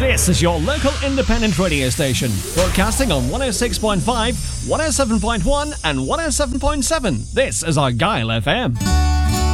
This is your local independent radio station, broadcasting on 106.5, 107.1 and 107.7. This is Argyle FM.